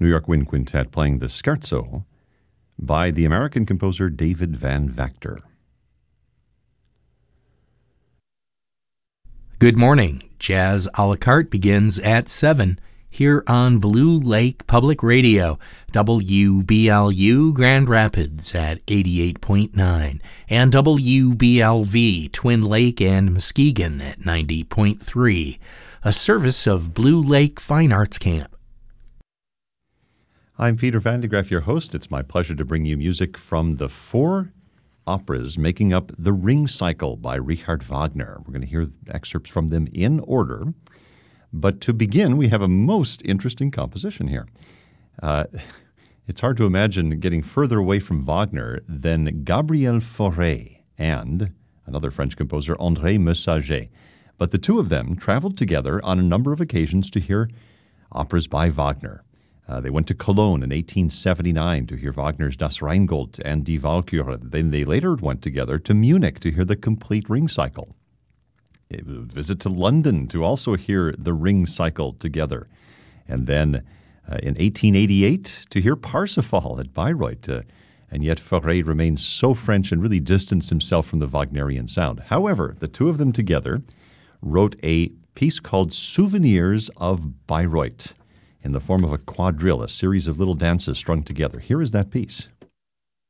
New York Wind Quintet playing the Scherzo by the American composer David Van Vactor. Good morning. Jazz a la carte begins at 7 here on Blue Lake Public Radio, WBLU Grand Rapids at 88.9, and WBLV Twin Lake and Muskegon at 90.3, a service of Blue Lake Fine Arts Camp. I'm Peter Van de Graaff, your host. It's my pleasure to bring you music from the 4 operas making up The Ring Cycle by Richard Wagner. We're going to hear excerpts from them in order. But to begin, we have a most interesting composition here. It's hard to imagine getting further away from Wagner than Gabriel Fauré and another French composer, André Messager. But the two of them traveled together on a number of occasions to hear operas by Wagner. They went to Cologne in 1879 to hear Wagner's Das Rheingold and Die Walküre. Then they later went together to Munich to hear the complete Ring Cycle. A visit to London to also hear the Ring Cycle together. And then in 1888 to hear Parsifal at Bayreuth. And yet Fauré remains so French and really distanced himself from the Wagnerian sound. However, the two of them together wrote a piece called Souvenirs of Bayreuth, in the form of a quadrille, a series of little dances strung together. Here is that piece.